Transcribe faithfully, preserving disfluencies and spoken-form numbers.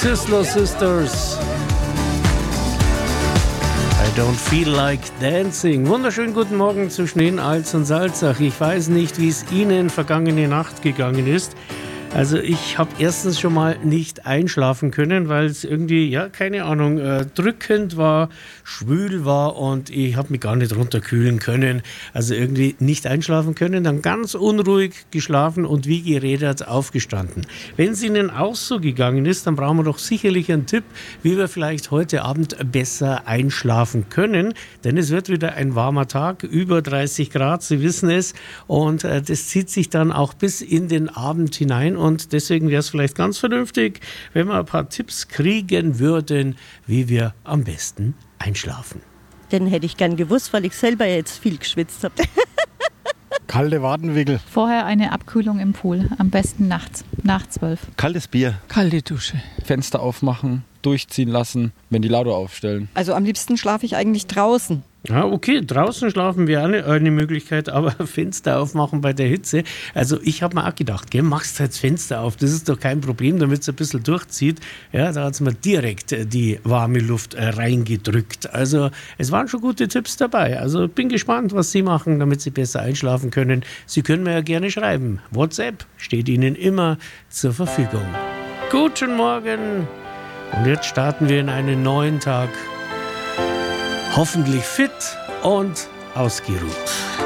Sisler Sisters. I don't feel like dancing. Wunderschönen guten Morgen zwischen Ihnen, Alz und Salzach. Ich weiß nicht, wie es Ihnen vergangene Nacht gegangen ist. Also ich habe erstens schon mal nicht einschlafen können, weil es irgendwie, ja, keine Ahnung, äh, drückend war, schwül war und ich habe mich gar nicht runterkühlen können. Also irgendwie nicht einschlafen können, dann ganz unruhig geschlafen und wie gerädert aufgestanden. Wenn es Ihnen auch so gegangen ist, dann brauchen wir doch sicherlich einen Tipp, wie wir vielleicht heute Abend besser einschlafen können. Denn es wird wieder ein warmer Tag, über dreißig Grad, Sie wissen es. Und äh, das zieht sich dann auch bis in den Abend hinein. Und deswegen wäre es vielleicht ganz vernünftig, wenn wir ein paar Tipps kriegen würden, wie wir am besten einschlafen. Den hätte ich gern gewusst, weil ich selber jetzt viel geschwitzt habe. Kalte Wadenwickel. Vorher eine Abkühlung im Pool, am besten nachts, nach zwölf. Kaltes Bier. Kalte Dusche. Fenster aufmachen, durchziehen lassen, Ventilator aufstellen. Also am liebsten schlafe ich eigentlich draußen. Ja, okay, draußen schlafen wäre eine, eine Möglichkeit, aber Fenster aufmachen bei der Hitze. Also ich habe mir auch gedacht, gell, machst halt das Fenster auf, das ist doch kein Problem, damit es ein bisschen durchzieht. Ja, da hat es mir direkt die warme Luft reingedrückt. Also es waren schon gute Tipps dabei. Also bin gespannt, was Sie machen, damit Sie besser einschlafen können. Sie können mir ja gerne schreiben. WhatsApp steht Ihnen immer zur Verfügung. Guten Morgen und jetzt starten wir in einen neuen Tag. Hoffentlich fit und ausgeruht.